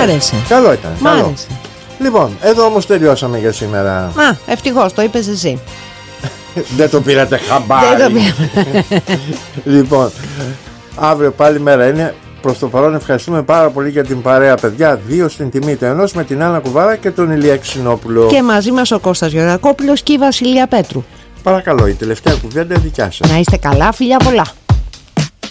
άρεσε. Καλό ήταν. Μ' άρεσε. Λοιπόν, εδώ όμως τελειώσαμε για σήμερα. Ευτυχώς, το είπες εσύ. Δεν το πήρατε χαμπάρι. Λοιπόν, αύριο πάλι μέρα είναι. Προς το παρόν ευχαριστούμε πάρα πολύ για την παρέα, παιδιά. 2 στην τιμή του ενός, με την Άννα Κουβάρα και τον Ηλία Ξινόπουλο. Και μαζί μας ο Κώστας Γεωργακόπουλος και η Βασιλεία Πέτρου. Παρακαλώ, η τελευταία κουβέντα δικιά σας. Να είστε καλά, φιλιά πολλά.